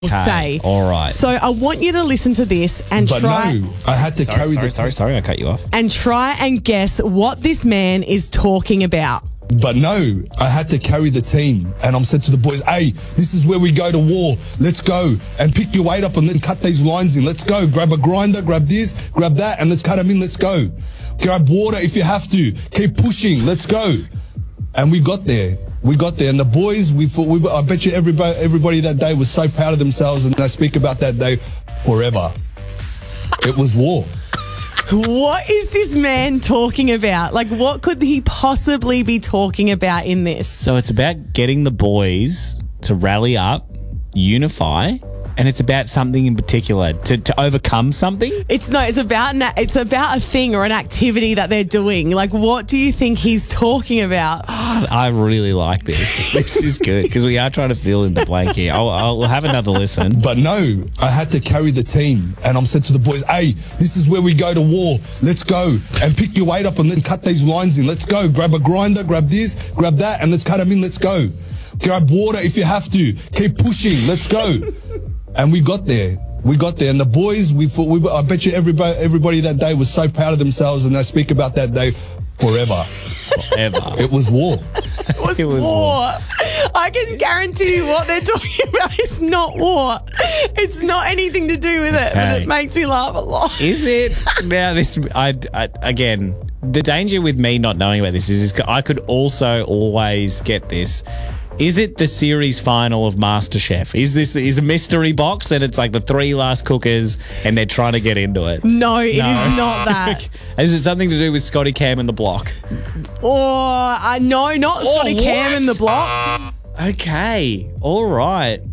say. All right. So I want you to listen to this and But try. no, I had to carry the... Sorry, I cut you off. And try and guess what this man is talking about. But no, I had to carry the team. And I'm said to the boys, hey, this is where we go to war. Let's go and pick your weight up and then cut these lines in. Let's go. Grab a grinder, grab this, grab that, and let's cut them in. Let's go. Grab water if you have to. Keep pushing. Let's go. And we got there. We got there. And the boys, I bet you everybody that day was so proud of themselves, and they speak about that day forever. It was war. What is this man talking about? Like, what could he possibly be talking about in this? So it's about getting the boys to rally up, unify, and it's about something in particular to overcome something. It's about a thing or an activity that they're doing. Like, what do you think he's talking about? I really like this. This is good because we are trying to fill in the blank here. I'll have another listen. But no, I had to carry the team. And I'm said to the boys, hey, this is where we go to war. Let's go and pick your weight up and then cut these lines in. Let's go. Grab a grinder, grab this, grab that, and let's cut them in. Let's go. Grab water if you have to. Keep pushing. Let's go. And we got there. We got there. And the boys, I bet you everybody that day was so proud of themselves, and they speak about that day forever. Forever. It was war. It was war. I can guarantee you what they're talking about is not war. It's not anything to do with it, but it makes me laugh a lot. Is it? Now, again, the danger with me not knowing about this is I could also always get this. Is it the series final of MasterChef? Is a mystery box and it's like the 3 last cookers and they're trying to get into it? No, it is not that. Is it something to do with Scotty Cam and the block? No, not Scotty Cam and the block. Okay, all right.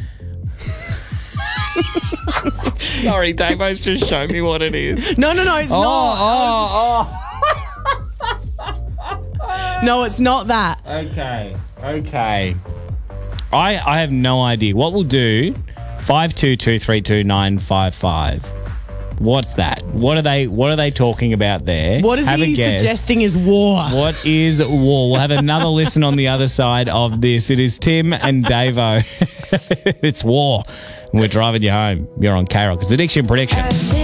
Sorry, Damo's just shown me what it is. No, it's not. No, it's not that. Okay. I have no idea. What we'll do, 52232955. What's that? What are they talking about there? What is he suggesting is war? What is war? We'll have another listen on the other side of this. It is Tim and Davo. It's war. We're driving you home. You're on K-Rock. It's Addiction Prediction.